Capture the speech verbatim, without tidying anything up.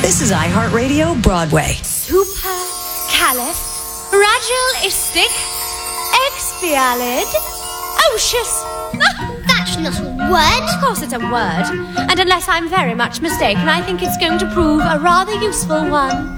This is iHeartRadio Broadway. Supercalifragilistic expialidocious. That's not a word. Of course it's a word. And unless I'm very much mistaken, I think it's going to prove a rather useful one.